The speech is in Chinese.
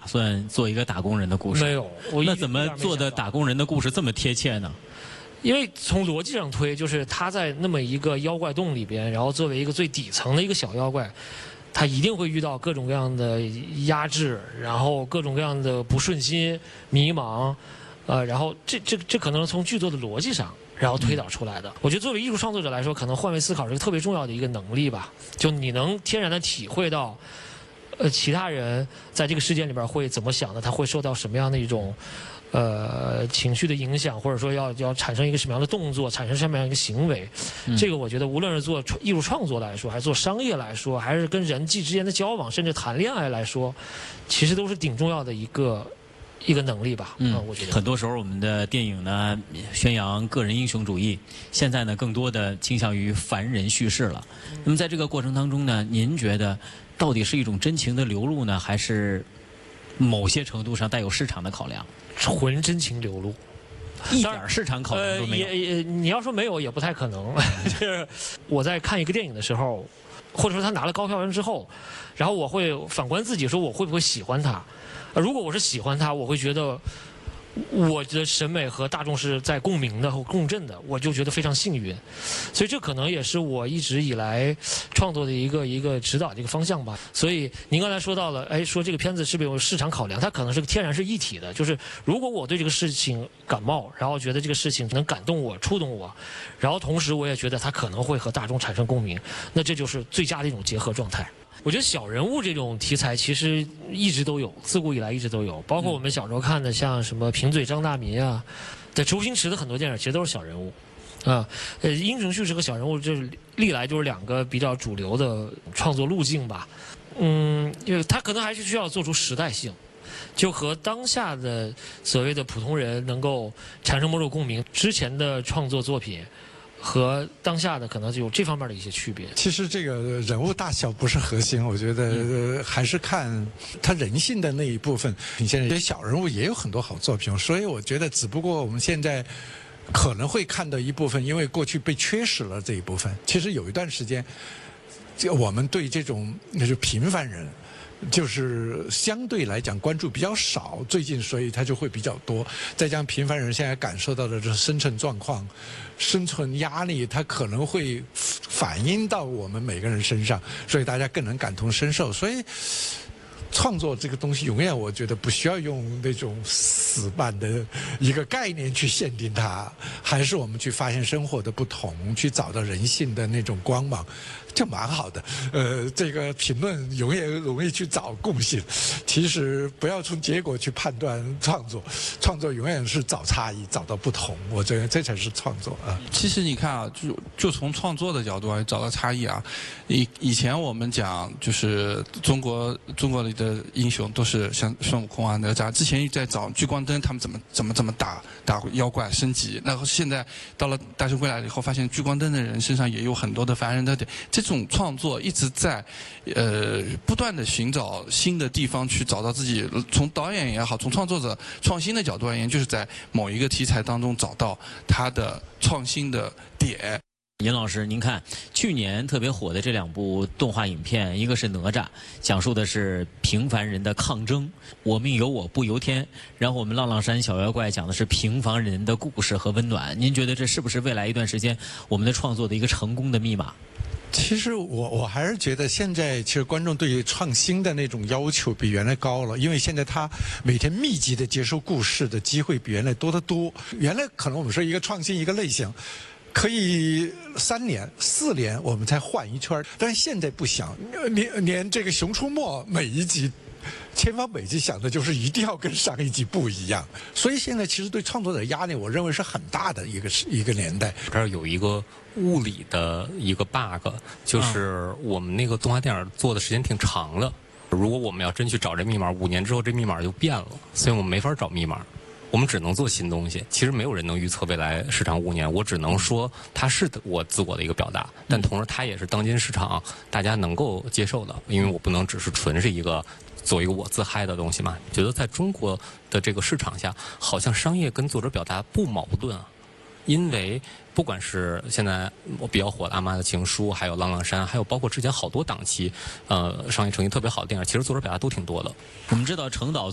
打算做一个打工人的故事？ 没有， 那怎么做的打工人的故事这么贴切呢？ 因为从逻辑上推，就是他在那么一个妖怪洞里边，然后作为一个最底层的一个小妖怪，他一定会遇到各种各样的压制，然后各种各样的不顺心、迷茫，然后这可能是从剧作的逻辑上，然后推导出来的。我觉得作为艺术创作者来说，可能换位思考是一个特别重要的一个能力吧，就你能天然的体会到，其他人在这个事件里边会怎么想的，他会受到什么样的一种。情绪的影响，或者说要产生一个什么样的动作，产生什么样一个行为，这个我觉得无论是做艺术创作来说，还是做商业来说，还是跟人际之间的交往，甚至谈恋爱来说，其实都是挺重要的一个能力吧。我觉得很多时候我们的电影呢宣扬个人英雄主义，现在呢更多的倾向于凡人叙事了。那么在这个过程当中呢，您觉得到底是一种真情的流露呢，还是某些程度上带有市场的考量？ 纯真情流露， 一点市场考量都没有。 你要说没有也不太可能。就是我在看一个电影的时候，或者说他拿了高票房之后，然后我会反观自己，说我会不会喜欢他？如果我是喜欢他，我会觉得我的审美和大众是在共鸣的和共振的，我就觉得非常幸运。所以这可能也是我一直以来创作的一个指导的一个方向吧。所以您刚才说到了，说这个片子是不是有市场考量？它可能是天然是一体的。就是如果我对这个事情感冒，然后觉得这个事情能感动我、触动我，然后同时我也觉得它可能会和大众产生共鸣，那这就是最佳的一种结合状态。我觉得小人物这种题材其实一直都有，自古以来一直都有，包括我们小时候看的像什么贫嘴张大民啊，对，周星驰的很多电影其实都是小人物，英雄叙事和小人物就是历来就是两个比较主流的创作路径吧，因为他可能还是需要做出时代性，就和当下的所谓的普通人能够产生某种共鸣，之前的创作作品。和当下的可能就有这方面的一些区别。 其实这个人物大小不是核心，我觉得还是看他人性的那一部分。你现在小人物也有很多好作品，所以我觉得只不过我们现在可能会看到一部分，因为过去被缺失了这一部分。其实有一段时间，我们对这种就是平凡人。就是相对来讲关注比较少，最近所以它就会比较多。再加上平凡人现在感受到的这生存状况、生存压力，它可能会反映到我们每个人身上，所以大家更能感同身受。所以创作这个东西，永远我觉得不需要用那种死板的一个概念去限定它，还是我们去发现生活的不同，去找到人性的那种光芒。就蛮好的，这个评论永远容易去找共性，其实不要从结果去判断创作，创作永远是找差异，找到不同，我觉得这才是创作啊。 其实你看啊，就从创作的角度找到差異啊，以前我们讲就是中国里的英雄都是像孙悟空啊、哪吒，之前在找聚光灯他们怎么打妖怪升级，然后现在到了大圣归来以后，发现聚光灯的人身上也有很多的凡人的点。这种创作一直在，不断的寻找新的地方去找到自己。从导演也好，从创作者创新的角度而言，就是在某一个题材当中找到他的创新的点。 尹老师，您看去年特别火的这两部动画影片，一个是哪吒，讲述的是平凡人的抗争，我命由我不由天；然后我们浪浪山小妖怪讲的是平凡人的故事和温暖。您觉得这是不是未来一段时间我们的创作的一个成功的密码？ 其实我还是觉得现在其实观众对于创新的那种要求比原来高了，因为现在他每天密集的接受故事的机会比原来多得多。原来可能我们说一个创新一个类型可以3年4年我们才换一圈，但是现在不想，连这个《熊出没》每一集千方百计想的就是一定要跟上一集不一样，所以现在其实对创作者压力，我认为是很大的一个年代。 这儿有一个物理的一个 bug， 就是我们那个动画电影做的时间挺长的，如果我们要真去找这密码，5年之后这密码就变了，所以我们没法找密码。我们只能做新东西，其实没有人能预测未来市场5年，我只能说它是我自我的一个表达，但同时它也是当今市场大家能够接受的，因为我不能只是纯是一个做一个我自嗨的东西嘛。觉得在中国的这个市场下，好像商业跟作者表达不矛盾啊，因为不管是现在我比较火的《阿妈的情书》，还有《浪浪山》，还有包括之前好多档期，商业成绩特别好的电影，其实作者表达都挺多的。 我们知道程导